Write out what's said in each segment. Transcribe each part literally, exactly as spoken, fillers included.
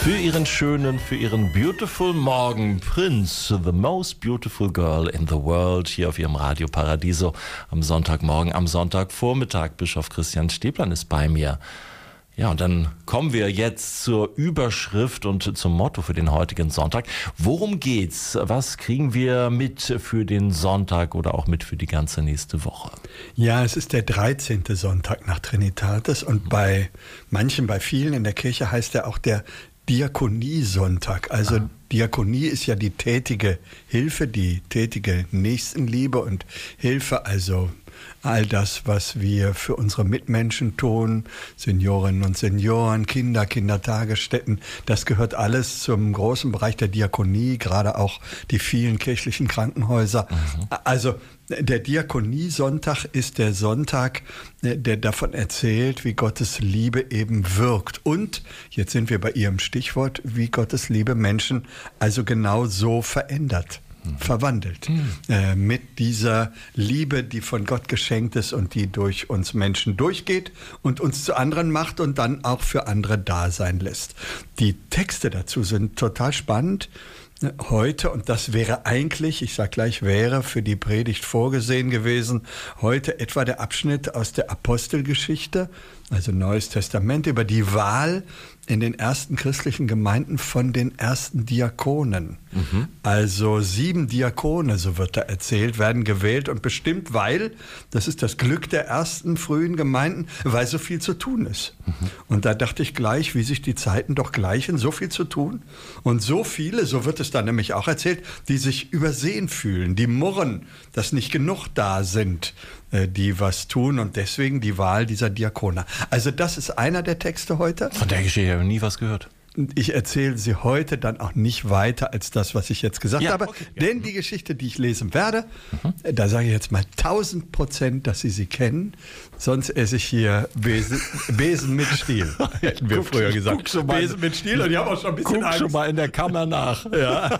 Für ihren schönen, für ihren beautiful Morgen, Prince, the most beautiful girl in the world, hier auf ihrem Radio Paradiso am Sonntagmorgen, am Sonntagvormittag. Bischof Christian Stäblein ist bei mir. Ja, und dann kommen wir jetzt zur Überschrift und zum Motto für den heutigen Sonntag. Worum geht's? Was kriegen wir mit für den Sonntag oder auch mit für die ganze nächste Woche? Ja, es ist der dreizehnte Sonntag nach Trinitatis und bei manchen, bei vielen in der Kirche heißt er auch der Diakoniesonntag. Also ah. Diakonie ist ja die tätige Hilfe, die tätige Nächstenliebe und Hilfe, also all das, was wir für unsere Mitmenschen tun, Seniorinnen und Senioren, Kinder, Kindertagesstätten, das gehört alles zum großen Bereich der Diakonie, gerade auch die vielen kirchlichen Krankenhäuser. Mhm. Also der Diakoniesonntag ist der Sonntag, der davon erzählt, wie Gottes Liebe eben wirkt. Und, jetzt sind wir bei Ihrem Stichwort, wie Gottes Liebe Menschen also genau so verändert. Verwandelt. Mhm. Äh, mit dieser Liebe, die von Gott geschenkt ist und die durch uns Menschen durchgeht und uns zu anderen macht und dann auch für andere da sein lässt. Die Texte dazu sind total spannend. Heute, und das wäre eigentlich, ich sag gleich, wäre für die Predigt vorgesehen gewesen, heute etwa der Abschnitt aus der Apostelgeschichte, also Neues Testament, über die Wahl in den ersten christlichen Gemeinden von den ersten Diakonen. Mhm. Also sieben Diakone, so wird da erzählt, werden gewählt und bestimmt, weil, das ist das Glück der ersten frühen Gemeinden, weil so viel zu tun ist. Mhm. Und da dachte ich gleich, wie sich die Zeiten doch gleichen, so viel zu tun. Und so viele, so wird es dann nämlich auch erzählt, die sich übersehen fühlen, die murren, dass nicht genug da sind, die was tun und deswegen die Wahl dieser Diakone. Also das ist einer der Texte heute. Von der Geschichte habe ich nie was gehört. Ich erzähle sie heute dann auch nicht weiter als das, was ich jetzt gesagt ja, habe. Okay, ja. Denn die Geschichte, die ich lesen werde, mhm. da sage ich jetzt mal tausend Prozent, dass Sie sie kennen. Sonst esse ich hier Besen, Besen mit Stiel. Hätten wir guck, früher gesagt. Guck mal, Besen mit Stiel und ich habe auch schon ein bisschen Guck Angst. schon mal in der Kammer nach. Ja.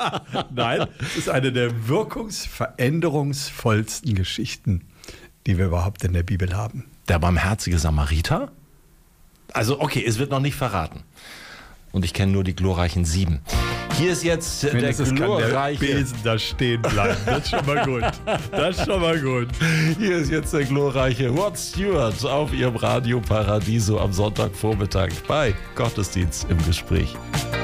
Nein, es ist eine der wirkungsveränderungsvollsten Geschichten, die wir überhaupt in der Bibel haben. Der barmherzige Samariter? Also okay, es wird noch nicht verraten. Und ich kenne nur die glorreichen sieben. Hier ist jetzt der Mindestens glorreiche... Kann der Besen da stehen bleiben. Das ist schon mal gut. Das ist schon mal gut. Hier ist jetzt der glorreiche Rod Stewart auf Ihrem Radio Paradiso am Sonntagvormittag bei Gottesdienst im Gespräch.